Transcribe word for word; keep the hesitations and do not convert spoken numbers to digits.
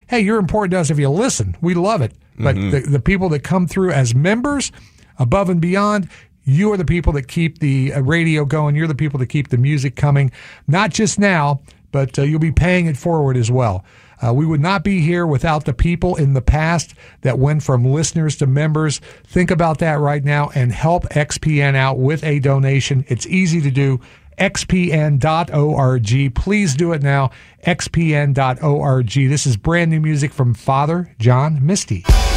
hey, you're important to us if you listen. We love it. But mm-hmm. the, the people that come through as members, above and beyond, you are the people that keep the radio going. You're the people that keep the music coming, not just now, but uh, you'll be paying it forward as well. Uh, we would not be here without the people in the past that went from listeners to members. Think about that right now and help X P N out with a donation. It's easy to do. X P N dot org. Please do it now. X P N dot org. This is brand new music from Father John Misty.